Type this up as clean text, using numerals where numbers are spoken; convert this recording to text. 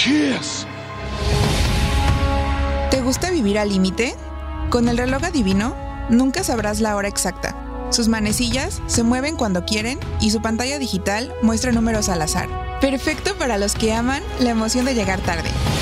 kiss. ¿Te gusta vivir al límite? Con el reloj adivino, nunca sabrás la hora exacta. Sus manecillas se mueven cuando quieren y su pantalla digital muestra números al azar. Perfecto para los que aman la emoción de llegar tarde.